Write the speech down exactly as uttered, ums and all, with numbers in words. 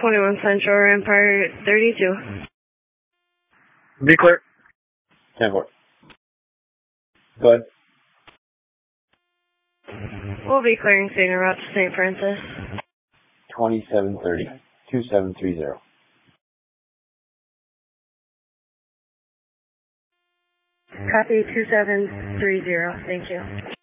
twenty-one Central, Empire thirty-two. Be clear. ten four. Go ahead. We'll be clearing Cedar Route to Saint Francis. twenty-seven thirty. two seven three zero. Copy two seven three zero. Thank you.